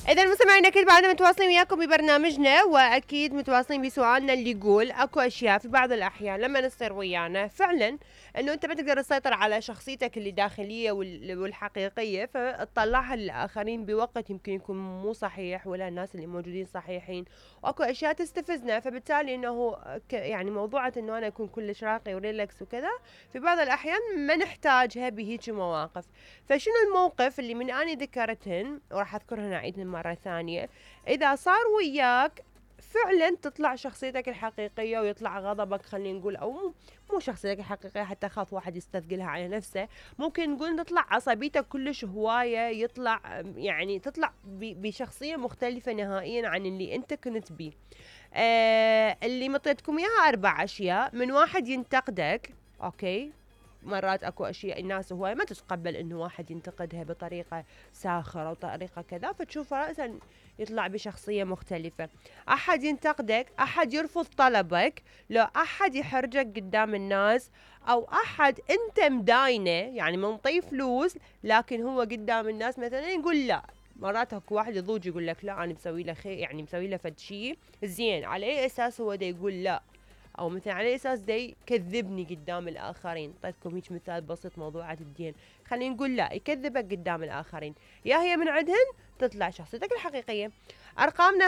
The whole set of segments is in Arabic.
إذا مستمعين أكيد بعدنا متواصلين وياكم ببرنامجنا، وأكيد متواصلين بسؤالنا اللي يقول أكو أشياء في بعض الأحيان لما نصير ويانا فعلا إنه أنت ما تقدر تسيطر على شخصيتك اللي داخلية والحقيقية، فتطلعها للآخرين بوقت يمكن يكون مو صحيح ولا الناس اللي موجودين صحيحين، وأكو أشياء تستفزنا، فبالتالي إنه يعني موضوعة إنه أنا أكون كلش راقي وريلاكس وكذا في بعض الأحيان ما نحتاجها بهيج مواقف. فشنو الموقف اللي من أنا ذكرتهن وراح أذكرهن أعيدهن مرة ثانية، إذا صار وياك فعلا تطلع شخصيتك الحقيقية ويطلع غضبك، خلينا نقول، أو مو شخصيتك الحقيقية حتى خاف واحد يستثقلها على نفسه، ممكن نقول تطلع عصبيتك كلش هواية، يطلع يعني تطلع بشخصية مختلفة نهائيا عن اللي أنت كنت بيه. اللي مطيتكم إياها 4 أشياء. من واحد ينتقدك، أوكي، مرات اكو اشياء الناس هواي ما تتقبل انه واحد ينتقدها بطريقه ساخره او طريقه كذا، فتشوفه راسا يطلع بشخصيه مختلفه. احد ينتقدك، احد يرفض طلبك، لو احد يحرجك قدام الناس، او احد انت مداينه يعني منطي فلوس لكن هو قدام الناس مثلا يقول لا. مرات اكو واحد يضوج يقول لك لا انا مسوي له خير، يعني مسوي له فد شيء زين، على اي اساس هو دا يقول لا، او مثلا على اساس دي يكذبني قدام الاخرين. اعطيتكم هيك مثال بسيط موضوعة الدين، خلينا نقول لا يكذبك قدام الاخرين، يا هي من عندهن تطلع شخصيتك الحقيقية. ارقامنا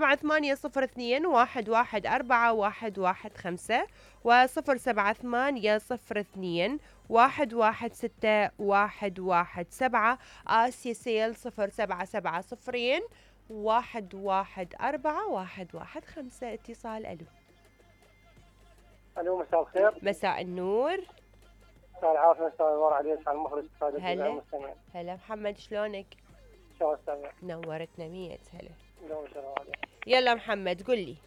0784011415 و078202116117 آسيا سيل 0770114115. اتصال. الو. الو، مساء الخير. مساء النور. مساء العافيه، مساء النور عليك، على المخرج الصادق. هلا هلا محمد، شلونك؟ شو استاذ؟ نورتنا 100 هلا. لو شرف عليك. يلا محمد قل لي.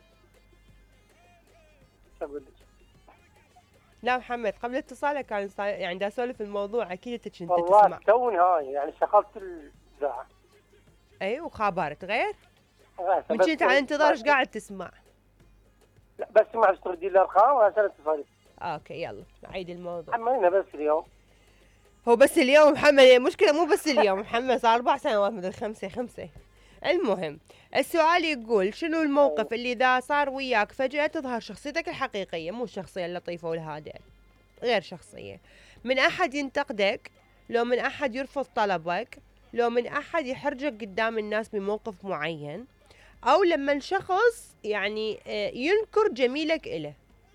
شو اقول لك؟ لا محمد، قبل اتصالك كان يعني دا اسولف الموضوع، اكيد انت كنت تسمع. والله توني هاي يعني شغلت الإذاعة. اي وخابرت غير؟ من كنت على انتظار ايش قاعد تسمع؟ لا بس ما عرفت تردي الارقام وهسه اتصالي. اوكي يلا نعيد الموضوع. حملنا بس اليوم. هو بس اليوم محمد، المشكلة مو بس اليوم محمد، صار 4 سنوات مدري 5. المهم السؤال يقول شنو الموقف اللي إذا صار وياك فجأة تظهر شخصيتك الحقيقية، مو الشخصية اللطيفة والهادئة، غير شخصية، من أحد ينتقدك، لو من أحد يرفض طلبك، لو من أحد يحرجك قدام الناس بموقف معين، أو لما شخص يعني ينكر جميلك إله.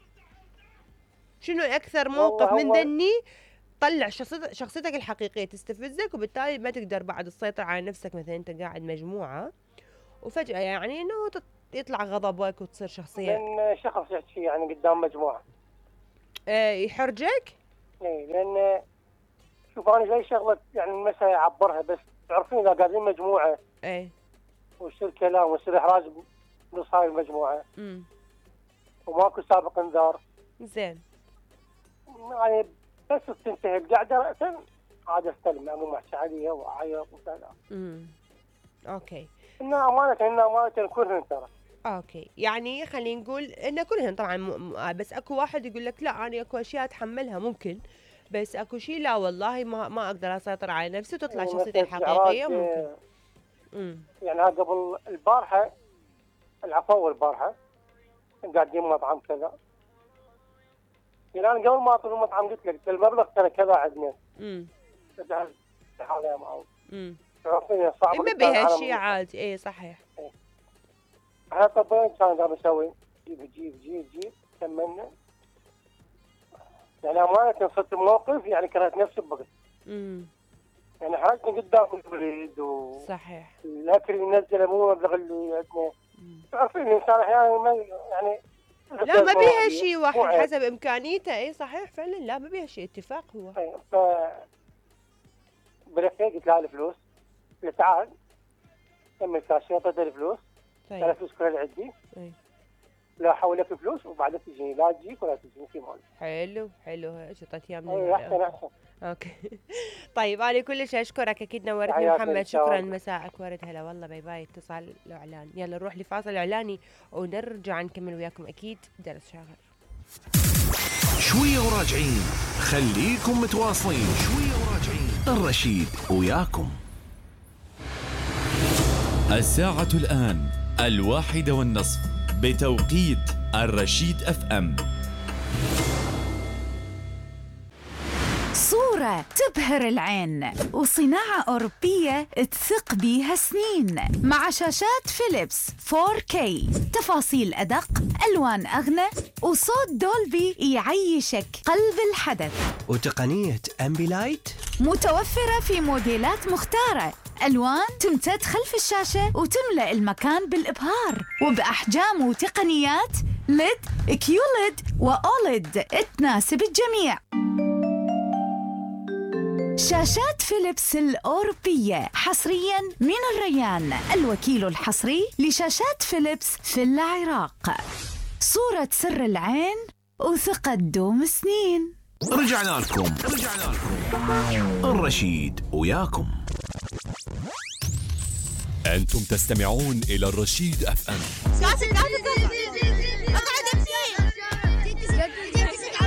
شنو أكثر موقف من ذني طلع شخصيتك الحقيقية تستفزك، وبالتالي ما تقدر بعد تسيطر على نفسك؟ مثلا انت قاعد مجموعة وفجأة يعني انه يطلع غضبك وتصير شخصية. لأن شخص يحكي يعني قدام مجموعة يحرجك؟ اي، لأن شوف انا جاي شغلة يعني المسا يعبرها، بس تعرفين اذا قاعدين مجموعة اي ويصير كلام ويصير احراج بنص هاي المجموعة وماكو سابق انذار، زين يعني بس تنتهي القعده راسا عاد استلم، مو محكي عليها وعيط وكذا. اوكي. إن امانه كلهن ترى. اوكي، يعني خلينا نقول ان كلهن طبعا بس اكو واحد يقول لك لا انا اكو اشياء اتحملها ممكن، بس اكو شيء لا والله ما اقدر اسيطر على نفسي وتطلع شخصيتي الحقيقيه ممكن. يعني قبل البارحه العفو البارحه قاعدين مطعم كذا، يعني انا قبل ما اطلب المطعم قلت لك المبلغ ترى كذا عندنا. حاليا معه. تعرفين صعب ما بيها شيء عادي. اي صحيح. هذا طبعا كان قاعد اسوي جيب كملنا. يعني امانه صرت بموقف يعني كرهت نفسي بوقت. يعني حاجتني قدام الوليد صحيح. الاكل اللي نزله مو المبلغ اللي عندنا. تعرفين الانسان احيانا يعني لا ما بيها شيء واحد حسب امكانيته. اي صحيح فعلا، لا ما بيها شيء، اتفاق هو. ف بركه قلت لها الفلوس، قلت تعال كمل كاشير، اعطيته الفلوس. طيب الفلوس كلها اللي عندي. لا احول لك فلوس وبعدين تجيني، لا تجيك ولا تجيني في مال. حلو ايش اعطيتيها من اي احسن. اوكي. طيب انا كلش اشكرك، اكيد نورتني محمد، شكرا، مساءك ورد. هلا والله، باي باي. اتصال الاعلان، يلا نروح لفاصل اعلاني ونرجع نكمل وياكم اكيد درس شاغر. شويه وراجعين، خليكم متواصلين. شويه وراجعين، الرشيد وياكم. الساعة الآن 1:30 بتوقيت الرشيد FM. صورة تبهر العين وصناعة أوروبية تثق بيها سنين، مع شاشات فيليبس 4K، تفاصيل أدق، ألوان أغنى، وصوت دولبي يعيشك قلب الحدث، وتقنية أمبيلايت متوفرة في موديلات مختارة، ألوان تمتد خلف الشاشة وتملأ المكان بالإبهار، وبأحجام وتقنيات LED، QLED وأوليد تناسب الجميع. شاشات فيليبس الأوروبية حصرياً من الريان، الوكيل الحصري لشاشات فيليبس في العراق. صورة سر العين وثقة دوم سنين. رجعنا لكم الرشيد وياكم. أنتم تستمعون إلى الرشيد FM.